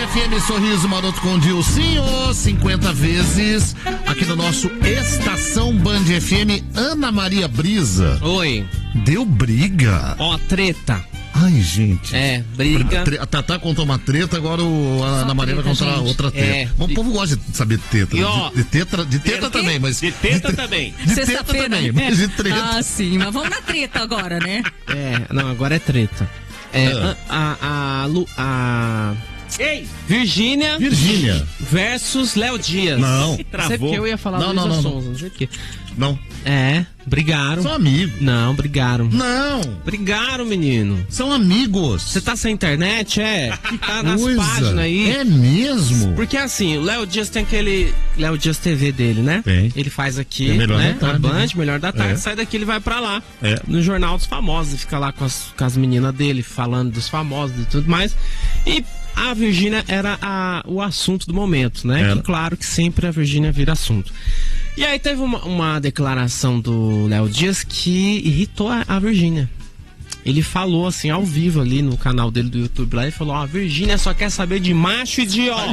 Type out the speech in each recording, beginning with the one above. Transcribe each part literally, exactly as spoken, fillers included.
F M Sorriso Maroto com Dilcinho, cinquenta vezes, aqui no nosso Estação Band F M. Ana Maria Brisa. Oi. Deu briga. Ó, treta. Ai, gente. É, briga. A Tatá contou uma treta, agora o, a Ana Maria vai contar gente. outra treta. É. Bom, o povo gosta de saber de teta. E, ó, de, de teta, de teta também, mas. De teta de, também. De teta também, mas de treta. Ah, sim, mas vamos na treta agora, né? É, não, agora é treta. É, Ah. a, a, a, a Ei! Virgínia Virgínia. versus Léo Dias. Não. Não sei Travou. porque eu ia falar Não, Luísa não, não, Sonza, não sei o quê. Não. É, brigaram. São amigos. Não, brigaram. Não. Brigaram, menino. São amigos. Você tá sem internet, é? Tá nas Coisa. páginas aí. É mesmo? Porque assim, o Léo Dias tem aquele Léo Dias T V dele, né? Tem. Ele faz aqui, É Melhor né? da Tarde, Na Band, né? Melhor da Tarde, É. sai daqui, ele vai pra lá. É. No Jornal dos Famosos, e fica lá com as, com as meninas dele, falando dos famosos e tudo mais. E a Virgínia era a, o assunto do momento, né? Era. Que claro que sempre a Virgínia vira assunto. E aí teve uma, uma declaração do Léo Dias que irritou a, a Virgínia. Ele falou assim, ao vivo ali no canal dele do YouTube lá, ele falou, ó, a Virgínia só quer saber de macho e de ó.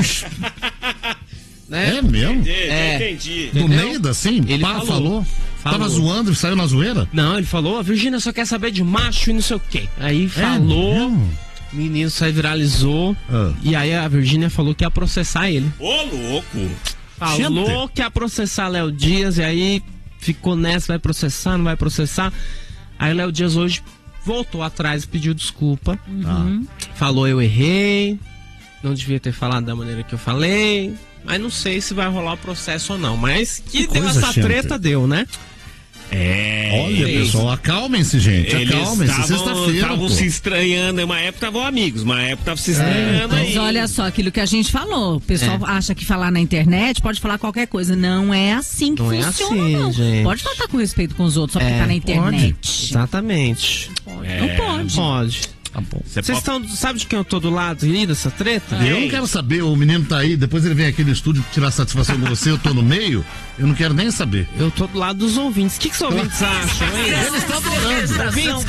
Né? É mesmo? Entendi, É. entendi. Do Entendeu? meio da assim? Ele Pá, falou. falou. Falou. Tava zoando e saiu na zoeira? Não, ele falou, a Virgínia só quer saber de macho e não sei o quê. Aí falou, É mesmo? o menino só viralizou, Ah. e aí a Virgínia falou que ia processar ele. Ô, louco. Falou Gente. que ia processar Léo Dias, e aí ficou nessa, vai processar, não vai processar. Aí Léo Dias hoje voltou atrás e pediu desculpa. Falou, eu errei, não devia ter falado da maneira que eu falei, mas não sei se vai rolar o processo ou não. Mas que, Que deu coisa, essa Xander. treta, deu, né? É. Olha, pessoal, acalmem-se, gente. Acalmem-se. Sexta-feira. Estavam pô. se estranhando. Uma época estavam amigos, uma época estavam se estranhando então. aí. Mas olha só, aquilo que a gente falou. O pessoal É. acha que falar na internet pode falar qualquer coisa. Não é assim que Não é funciona, assim, não. gente. Pode tratar com respeito com os outros só porque É, tá na internet. Exatamente. Não pode. Pode. Tá bom. Você Vocês pode- estão, sabe de quem eu tô do lado aí dessa treta? Eu não quero saber, o menino tá aí, depois ele vem aqui no estúdio tirar satisfação de você, eu tô no meio, eu não quero nem saber. Eu tô do lado dos ouvintes. O que, que os ouvintes acham, hein? Eles estão adorando. Ouvintes,